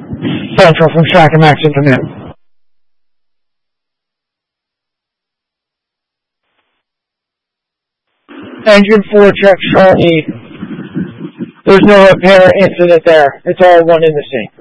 Central from Shaq and Max Internet. Engine 4 check, Charlie. There's no repair incident there. It's all one in the same.